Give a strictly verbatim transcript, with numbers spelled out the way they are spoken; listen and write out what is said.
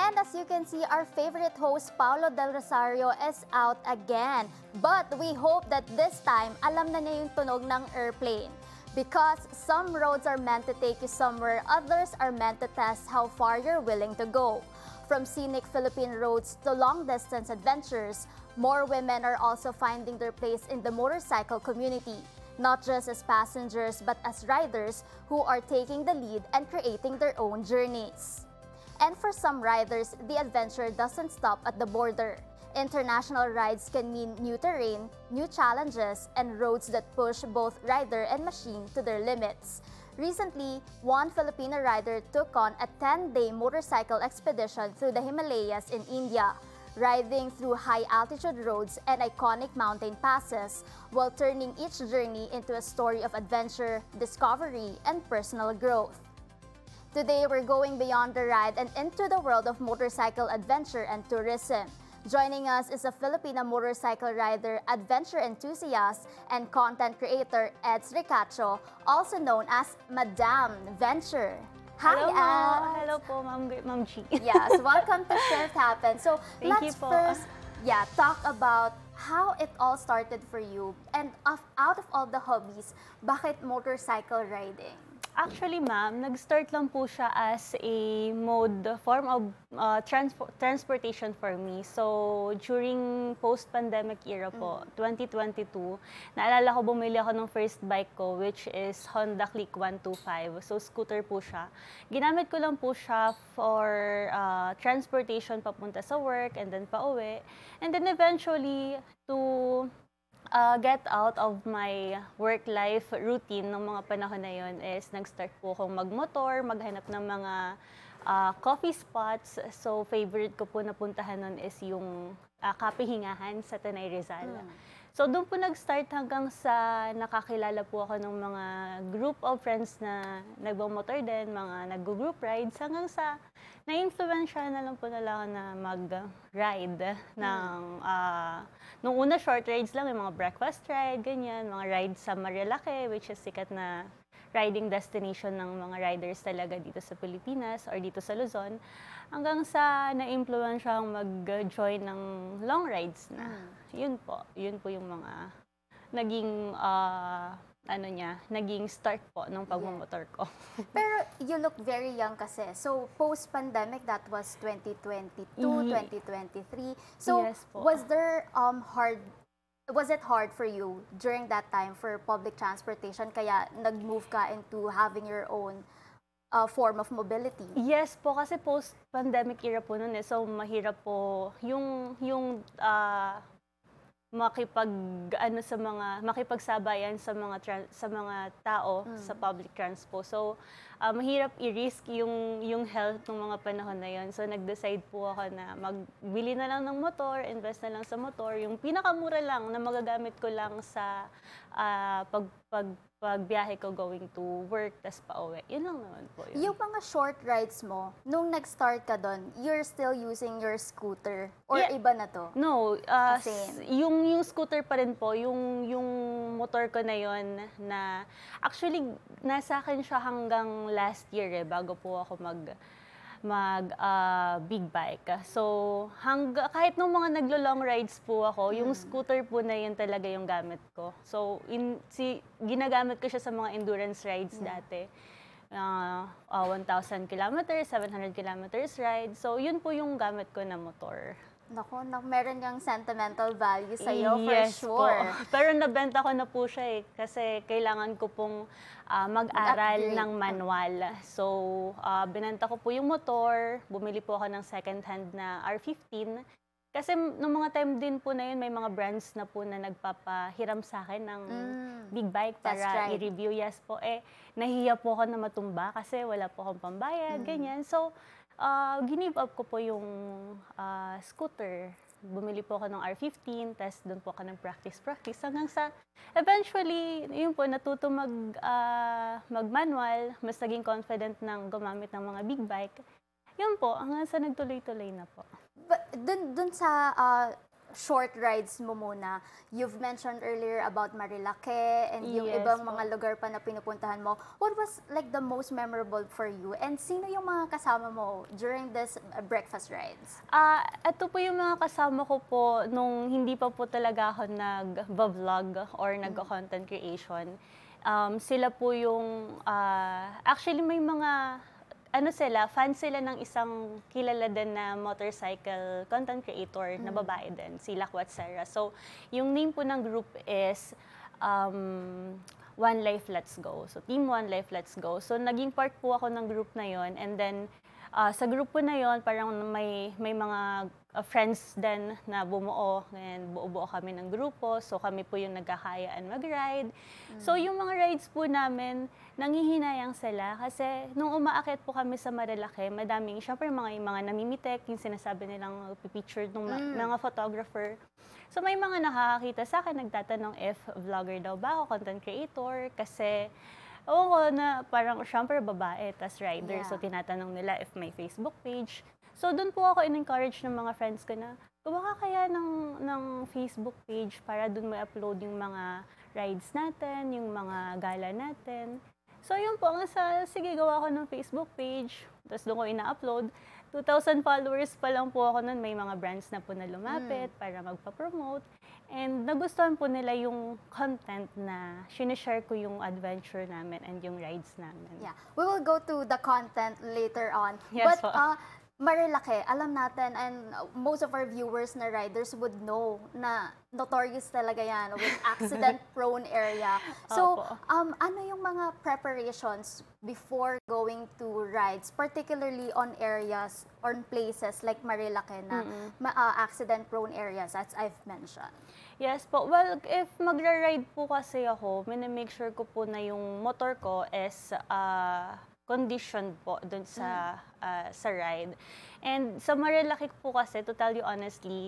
And as you can see, our favorite host, Paulo Del Rosario, is out again. But we hope that this time, alam na niya yung tunog ng airplane. Because some roads are meant to take you somewhere, others are meant to test how far you're willing to go. From scenic Philippine roads to long-distance adventures, more women are also finding their place in the motorcycle community. Not just as passengers, but as riders who are taking the lead and creating their own journeys. And for some riders, the adventure doesn't stop at the border. International rides can mean new terrain, new challenges, and roads that push both rider and machine to their limits. Recently, one Filipino rider took on a ten-day motorcycle expedition through the Himalayas in India, riding through high-altitude roads and iconic mountain passes, while turning each journey into a story of adventure, discovery, and personal growth. Today, we're going beyond the ride and into the world of motorcycle adventure and tourism. Joining us is a Filipina motorcycle rider, adventure enthusiast, and content creator, Eds Ricacho, also known as Madam Venture. Hi, Hello, Eds! Hello po, Ma'am Ma'am G. Yes, welcome to Shift Happen. So, Thank let's you po. first yeah, talk about how it all started for you. And of, out of all the hobbies, bakit motorcycle riding? Actually, ma'am, nag-start lang po siya as a mode, form of uh, transpo- transportation for me. So, during post-pandemic era po, Mm. twenty twenty-two, naalala ko bumili ako ng first bike ko, which is Honda Click one twenty-five. So, scooter po siya. Ginamit ko lang po siya for uh, transportation papunta sa work and then pauwi. And then eventually, to Uh, get out of my work-life routine ng mga panahon na yun is nag-start po akong magmotor, maghanap ng mga uh, coffee spots. So, favorite ko po napuntahan nun is yung uh, Kapihingahan sa Tanay Rizal. Mm. So, doon po nag-start hanggang sa nakakilala po ako ng mga group of friends na nagmamotor din, mga nag-group rides, hanggang sa na-influensya na lang po nila ako na mag-ride ng, uh, nung una short rides lang, yung mga breakfast ride, ganyan, mga rides sa Marilake, which is sikat na riding destination ng mga riders talaga dito sa Pilipinas or dito sa Luzon, hanggang sa na-influensya ang mag-join ng long rides na. Mm. Yun po, yun po yung mga naging, uh, ano niya, naging start po ng pagmamotor ko. Pero you look very young kasi. So, post-pandemic, that was twenty twenty-two, Ye- twenty twenty-three. So, Yes po. was there um hard, was it hard for you during that time for public transportation? Kaya nag-move ka into having your own uh, form of mobility? Yes po, kasi post-pandemic era po nun eh. So, mahirap po yung, yung ah, makipag ano sa mga makipagsabayan sa mga tran- sa mga tao sa public transport. So, ah, mahirap i-risk yung yung health ng mga panahon na yon. So, nag-decide po ako na magbili na lang ng motor, invest na lang sa motor, yung pinakamura lang na magagamit ko lang sa ah, pag pag pagbiyahe ko going to work tas pauwi. Yun lang naman po yun. Yung mga short rides mo, nung nag-start ka doon, you're still using your scooter? Or Yeah. iba na to? No, uh, As in? s- yung yung scooter pa rin po, yung yung motor ko na yon na actually nasa akin siya hanggang last year eh bago po ako mag mag ah, big bike. So, hangga, kahit nung mga naglo-long rides po ako, yung scooter po na yun talaga yung gamit ko. So, in, si, ginagamit ko siya sa mga endurance rides dati. Uh, uh, one thousand kilometers, seven hundred kilometers ride. So, yun po yung gamit ko na motor. Nako, na, meron yung sentimental value sa'yo for Yes sure. po. Pero nabenta ko na po siya eh. Kasi kailangan ko pong ah, mag-aral Mag-upgrade. ng manual. So, ah, binenta ko po yung motor. Bumili po ako ng second-hand na R fifteen. Kasi nung mga time din po na yun, may mga brands na po na nagpapahiram sa akin ng Mm. big bike Test para ride. i-review. Yes po. Eh, nahiya po ako na matumba kasi wala po akong pambayad, ganyan. So, uh, ginive up ko po yung ah, scooter. Bumili po ako ng R fifteen, tapos doon po ako ng practice-practice. Hanggang sa, eventually, yun po, natuto mag, ah, mag-manual, mas naging confident ng gumamit ng mga big bike. Yun po, hanggang sa nagtuloy-tuloy na po. But dun, dun sa uh, short rides mo muna. You've mentioned earlier about Marilake and yung Yes ibang po. mga lugar pa na pinupuntahan mo. What was like the most memorable for you? And sino yung mga kasama mo during this uh, breakfast rides? Ah, ito po yung mga kasama ko po nung hindi pa po talaga ako nag-vlog or nag-content creation. Um, sila po yung, ah, actually may mga, ano sila, fan sila ng isang kilala din na motorcycle content creator na babae din, si Lakwat Sarah. So, yung name po ng group is um, One Life Let's Go. So, Team One Life Let's Go. So, naging part po ako ng group na yon, and then ah, sa group po na yon parang may may mga ah, friends din na bumuo, and buo-buo kami ng grupo. So, kami po yung nagkakayaan mag-ride. So, yung mga rides po namin, nanghihinayang sila kasi nung umaakit po kami sa Marilake, madaming, syempre mga, yung mga namimitek, yung sinasabi nilang pipicture ng ma- mga photographer. So may mga nakakakita sa akin, nagtatanong if vlogger daw ba ako, content creator, kasi oo ko na parang syempre babae, tas rider. So Yeah. tinatanong nila if may Facebook page. So doon po ako in-encourage ng mga friends ko na gawa ka kaya ng, ng Facebook page para doon may upload yung mga rides natin, yung mga gala natin. So yun po, ang sa, sige gawa ko ng Facebook page, tapos doon ko ina-upload. two thousand followers pa lang po ako noon, may mga brands na po na lumapit para magpa-promote. And nagustuhan po nila yung content na sinishare ko yung adventure namin and yung rides namin. Yeah, we will go to the content later on. Yes But po. uh, Marilake, alam natin and uh, most of our viewers na riders would know na notorious talaga yan with accident-prone area. So, Opo. um, ano yung mga preparations before going to rides, particularly on areas or places like Marilake na ma- uh, accident-prone areas, as I've mentioned? Yes po. Well, if magra-ride po kasi ako, minamake sure ko po na yung motor ko is uh, conditioned po dun sa, ah, sa ride. And sa Marilake po kasi, to tell you honestly,